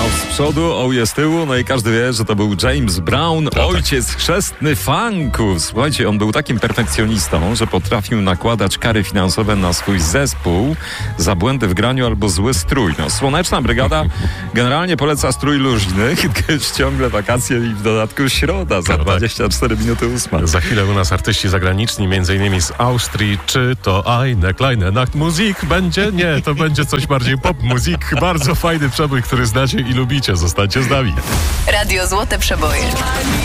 z przodu, ołuje z tyłu, no i każdy wie, że to był James Brown, ojciec chrzestny funku. Słuchajcie, on był takim perfekcjonistą, że potrafił nakładać kary finansowe na swój zespół za błędy w graniu albo zły strój. No, Słoneczna Brygada generalnie poleca strój luźny, gdyż ciągle wakacje i w dodatku środa za 24 minuty 8. Za chwilę u nas artyści zagraniczni, m.in. z Austrii. Czy to Eine kleine Nachtmusik będzie? Nie, to będzie coś bardziej pop-muzik. Bardzo fajny przebój, który znacie i lubicie. Zostańcie z nami. Radio Złote Przeboje.